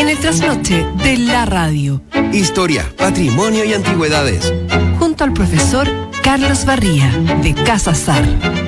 en el trasnoche de la radio. Historia, patrimonio y antigüedades. Junto al profesor Carlos Barría, de Casa Sar.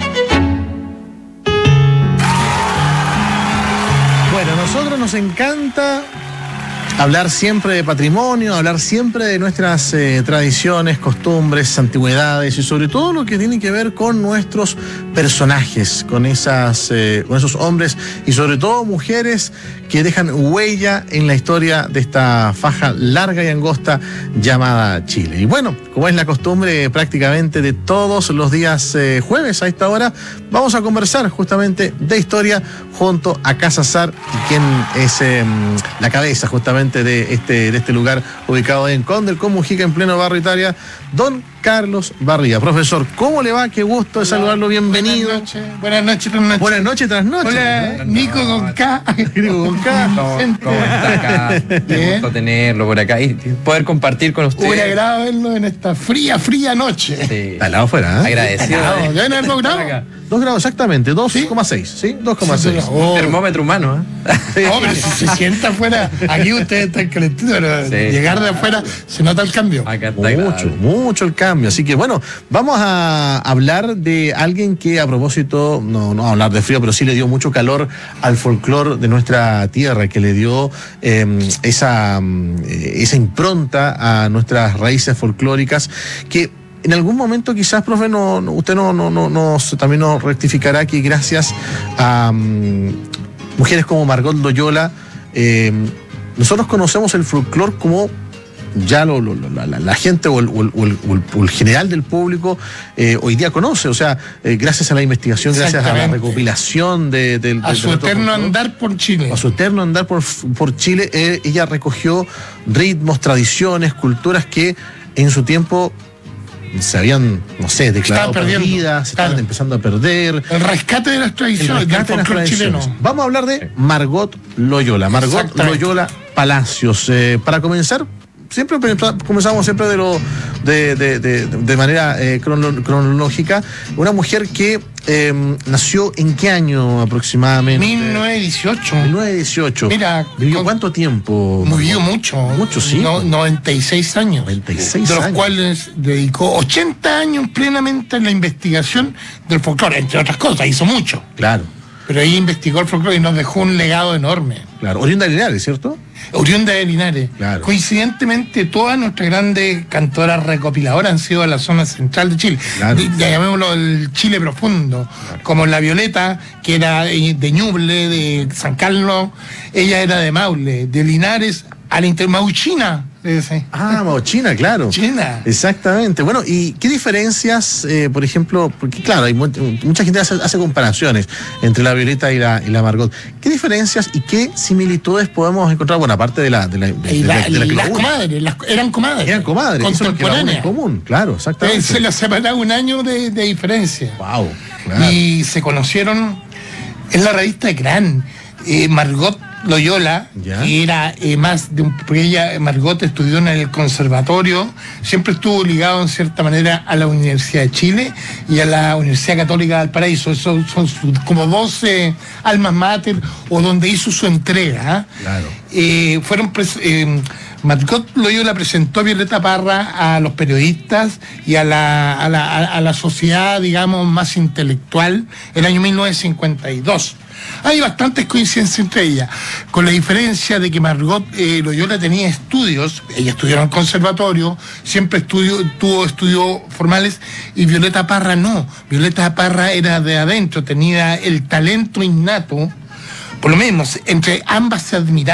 Bueno, a nosotros nos encanta hablar siempre de patrimonio, hablar siempre de nuestras tradiciones, costumbres, antigüedades y sobre todo lo que tiene que ver con nuestros personajes, con esos hombres y sobre todo mujeres que dejan huella en la historia de esta faja larga y angosta llamada Chile. Y bueno, como es la costumbre prácticamente de todos los días jueves a esta hora, vamos a conversar justamente de historia junto a Casa Sar, quien es la cabeza justamente de este lugar ubicado en Condel, Mujica, en pleno barrio Italia, don Carlos Barría. Profesor, ¿cómo le va? Qué gusto de saludarlo, bienvenido. Buenas noches, tras noche. Buenas noches, tras noche. Hola, Nico con K. Nico con K. ¿Cómo está acá? Qué gusto tenerlo por acá y poder compartir con usted. Un agrado verlo en esta fría noche. Sí. Está al lado afuera, ¿eh? Agradecido. ¿Deben haber 2 grados? 2 grados exactamente, 2,6, ¿sí? 2,6. Sí, Un termómetro humano, ¿eh? Oh, pero si se sienta afuera, aquí ustedes están calentitos, pero Sí. llegar de afuera se nota el cambio. Acá está agradable. Mucho el cambio. Así que bueno, vamos a hablar de alguien que a propósito, no a hablar de frío, pero sí le dio mucho calor al folclore de nuestra tierra, que le dio esa impronta a nuestras raíces folclóricas, que en algún momento quizás, profe, usted también nos rectificará que gracias a mujeres como Margot Loyola, nosotros conocemos el folclore como ya la gente o el general del público hoy día conoce, o sea, gracias a la investigación, gracias a la recopilación a su eterno andar por Chile. A su eterno andar por Chile, ella recogió ritmos, tradiciones, culturas que en su tiempo se habían, no sé, declarado perdidas, se estaban empezando a perder. El rescate de las tradiciones, del folclore chileno. Vamos a hablar de Margot Loyola. Margot Loyola Palacios. Para comenzar, siempre comenzamos de manera cronológica. Una mujer que nació ¿en qué año aproximadamente? 1918. 1918. Mira, ¿vivió cuánto tiempo? Vivió mucho. Mucho, sí. 96 años. 96 de los años. cuales dedicó 80 años plenamente en la investigación del folclore, entre otras cosas, hizo mucho. Claro. Pero ahí investigó el folclore y nos dejó un legado enorme. Claro. Oriunda de Linares, ¿cierto? Oriunda de Linares. Claro. Coincidentemente, todas nuestras grandes cantoras recopiladoras han sido de la zona central de Chile. Claro. Ya llamémoslo el Chile profundo. Claro. Como la Violeta, que era de Ñuble, de San Carlos. Ella era de Maule, de Linares a la Mauchina. Mauchina, claro. China. Exactamente. Bueno, ¿y qué diferencias, por ejemplo, porque claro, hay mucha gente hace comparaciones entre la Violeta y la Margot. ¿Qué diferencias y qué similitudes podemos encontrar? Bueno, aparte de las comadres, eran comadres. Eran comadres, contemporáneas. En común, claro, exactamente. Se les separaba un año de diferencia. Wow, claro. Y se conocieron en la revista Gran. Margot Loyola, ¿ya? Que era más de porque Margot estudió en el conservatorio, siempre estuvo ligado en cierta manera a la Universidad de Chile y a la Universidad Católica de Valparaíso. Esos son como 12 almas mater o donde hizo su entrega. Claro. Margot Loyola presentó a Violeta Parra a los periodistas y a la sociedad, digamos, más intelectual en el año 1952. Hay bastantes coincidencias entre ellas, con la diferencia de que Margot Loyola tenía estudios, ella estudió en el conservatorio, siempre tuvo estudios formales, y Violeta Parra no. Violeta Parra era de adentro, tenía el talento innato. Por lo mismo, entre ambas se admiraban.